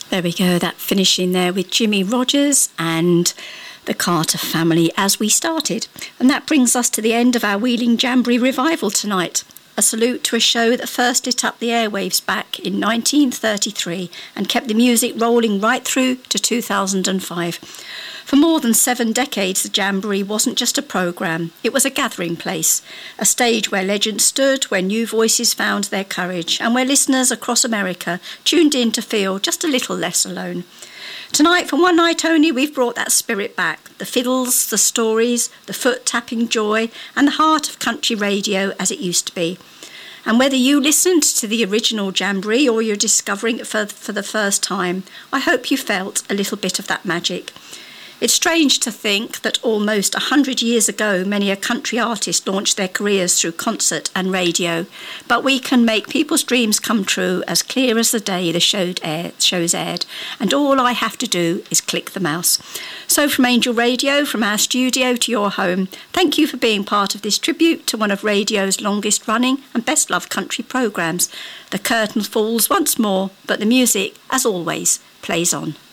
There we go, that finishing there with Jimmy Rogers and the Carter Family as we started. And that brings us to the end of our Wheeling Jamboree revival tonight. A salute to a show that first lit up the airwaves back in 1933 and kept the music rolling right through to 2005. For more than 7 decades, the Jamboree wasn't just a programme, it was a gathering place, a stage where legends stood, where new voices found their courage, and where listeners across America tuned in to feel just a little less alone. Tonight, for one night only, we've brought that spirit back. The fiddles, the stories, the foot-tapping joy, and the heart of country radio as it used to be. And whether you listened to the original Jamboree or you're discovering it for the first time, I hope you felt a little bit of that magic. It's strange to think that almost 100 years ago, many a country artist launched their careers through concert and radio, but we can make people's dreams come true as clear as the day the shows aired, and all I have to do is click the mouse. So from Angel Radio, from our studio to your home, thank you for being part of this tribute to one of radio's longest running and best loved country programmes. The curtain falls once more, but the music, as always, plays on.